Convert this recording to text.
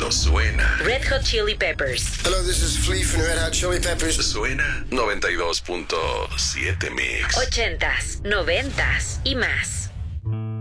Esto suena. Red Hot Chili Peppers. Hello, this is Flea from Red Hot Chili Peppers. Suena 92.7 Mix. 80s, 90s y más.